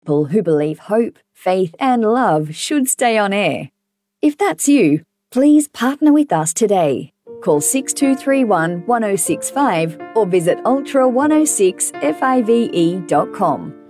People who believe hope, faith, and love should stay on air. If that's you, please partner with us today. Call 6231 1065 or visit ultra106fave.com.